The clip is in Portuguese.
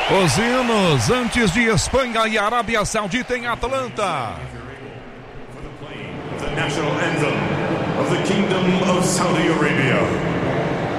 Os hinos antes de Espanha e Arábia Saudita em Atlanta. The national anthem of the Kingdom of Saudi Arabia.